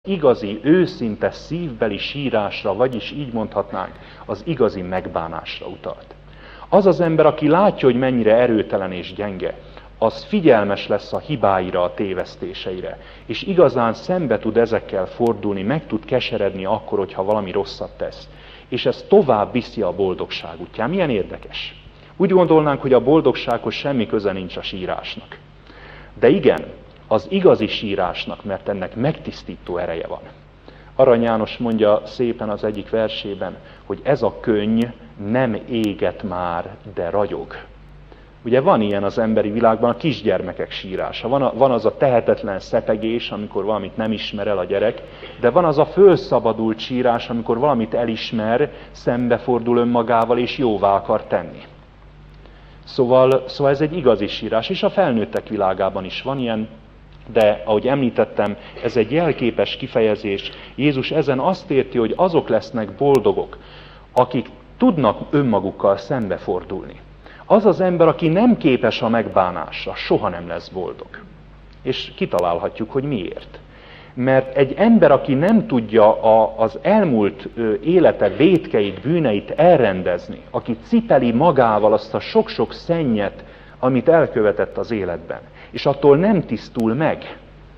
Igazi, őszinte szívbeli sírásra, vagyis így mondhatnánk, az igazi megbánásra utalt. Az az ember, aki látja, hogy mennyire erőtelen és gyenge, az figyelmes lesz a hibáira, a tévesztéseire, és igazán szembe tud ezekkel fordulni, meg tud keseredni akkor, hogyha valami rosszat tesz. És ez tovább viszi a boldogság útján. Milyen érdekes. Úgy gondolnánk, hogy a boldogsághoz semmi köze nincs a sírásnak. De igen, az igazi sírásnak, mert ennek megtisztító ereje van. Arany János mondja szépen az egyik versében, hogy ez a könny nem éget már, de ragyog. Ugye van ilyen az emberi világban, a kisgyermekek sírása. Van az a tehetetlen szepegés, amikor valamit nem ismer el a gyerek, de van az a fölszabadult sírás, amikor valamit elismer, szembefordul önmagával és jóvá akar tenni. Szóval ez egy igazi sírás, és a felnőttek világában is van ilyen, de ahogy említettem, ez egy jelképes kifejezés. Jézus ezen azt érti, hogy azok lesznek boldogok, akik tudnak önmagukkal szembefordulni. Az az ember, aki nem képes a megbánásra, soha nem lesz boldog. És kitalálhatjuk, hogy miért. Mert egy ember, aki nem tudja az elmúlt élete vétkeit, bűneit elrendezni, aki cipeli magával azt a sok-sok szennyet, amit elkövetett az életben, és attól nem tisztul meg,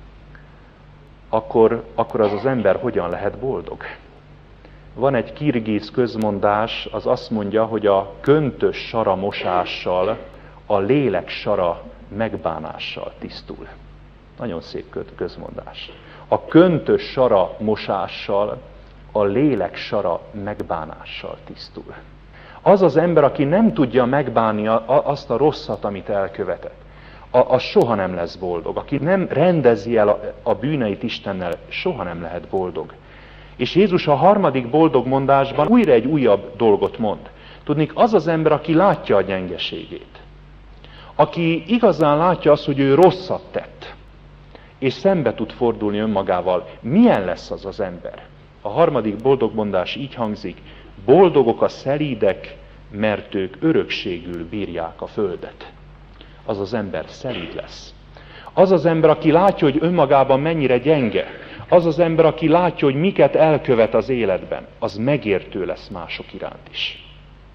akkor az ember hogyan lehet boldog? Van egy kirgiz közmondás, az azt mondja, hogy a köntös sara mosással, a lélek sara megbánással tisztul. Nagyon szép közmondás. A köntös sara mosással, a lélek sara megbánással tisztul. Az az ember, aki nem tudja megbánni azt a rosszat, amit elkövetett, az soha nem lesz boldog. Aki nem rendezi el a bűneit Istennel, soha nem lehet boldog. És Jézus a harmadik boldog mondásban újra egy újabb dolgot mond. Tudnék, az az ember, aki látja a gyengeségét. Aki igazán látja azt, hogy ő rosszat tett, és szembe tud fordulni önmagával. Milyen lesz az az ember? A harmadik boldog mondás így hangzik: boldogok a szelídek, mert ők örökségül bírják a földet. Az az ember szelíd lesz. Az az ember, aki látja, hogy önmagában mennyire gyenge, az az ember, aki látja, hogy miket elkövet az életben, az megértő lesz mások iránt is.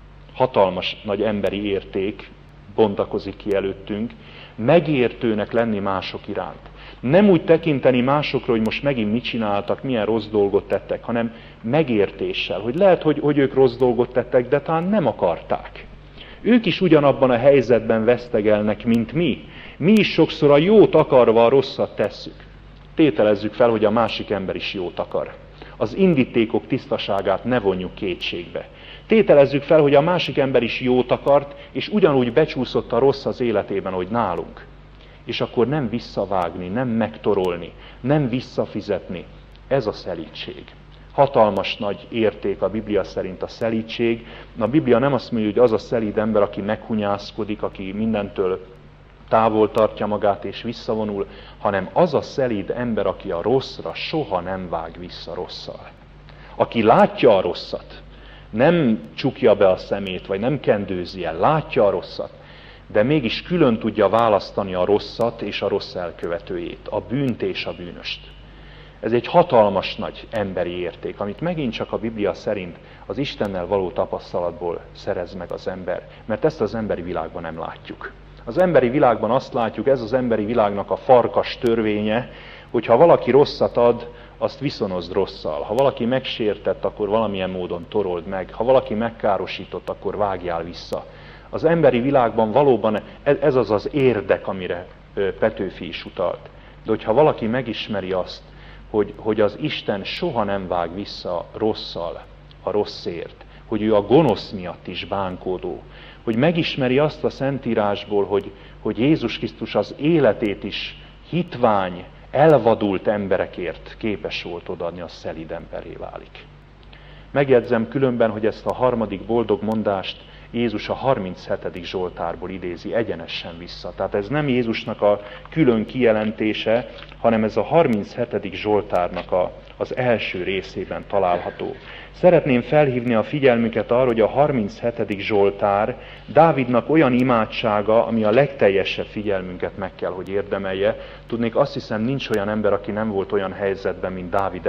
Hatalmas nagy emberi érték bontakozik ki előttünk, megértőnek lenni mások iránt. Nem úgy tekinteni másokra, hogy most megint mit csináltak, milyen rossz dolgot tettek, hanem megértéssel, hogy lehet, hogy ők rossz dolgot tettek, de talán nem akarták. Ők is ugyanabban a helyzetben vesztegelnek, mint mi. Mi is sokszor a jót akarva a rosszat tesszük. Tételezzük fel, hogy a másik ember is jót akar. Az indítékok tisztaságát ne vonjuk kétségbe. Tételezzük fel, hogy a másik ember is jót akart, és ugyanúgy becsúszott a rossz az életében, hogy nálunk. És akkor nem visszavágni, nem megtorolni, nem visszafizetni. Ez a szelídség. Hatalmas nagy érték a Biblia szerint a szelídség. A Biblia nem azt mondja, hogy az a szelíd ember, aki meghunyászkodik, aki mindentől távol tartja magát és visszavonul, hanem az a szelíd ember, aki a rosszra soha nem vág vissza rosszal. Aki látja a rosszat, nem csukja be a szemét, vagy nem kendőzi el, látja a rosszat, de mégis külön tudja választani a rosszat és a rossz elkövetőjét, a bűnt és a bűnöst. Ez egy hatalmas nagy emberi érték, amit megint csak a Biblia szerint az Istennel való tapasztalatból szerez meg az ember, mert ezt az emberi világban nem látjuk. Az emberi világban azt látjuk, ez az emberi világnak a farkas törvénye, hogy ha valaki rosszat ad, azt viszonozd rosszal. Ha valaki megsértett, akkor valamilyen módon torold meg. Ha valaki megkárosított, akkor vágjál vissza. Az emberi világban valóban ez az az érdek, amire Petőfi is utalt. De hogyha valaki megismeri azt, hogy az Isten soha nem vág vissza rosszal a rosszért, hogy ő a gonosz miatt is bánkódó, hogy megismeri azt a Szentírásból, hogy Jézus Krisztus az életét is hitvány, elvadult emberekért képes volt odaadni, az szelíd emberré válik. Megjegyzem különben, hogy ezt a harmadik boldog mondást Jézus a 37. Zsoltárból idézi egyenesen vissza. Tehát ez nem Jézusnak a külön kijelentése, hanem ez a 37. Zsoltárnak a az első részében található. Szeretném felhívni a figyelmüket arra, hogy a 37. Zsoltár Dávidnak olyan imádsága, ami a legteljesebb figyelmünket meg kell, hogy érdemelje. Tudnék, azt hiszem, nincs olyan ember, aki nem volt olyan helyzetben, mint Dávid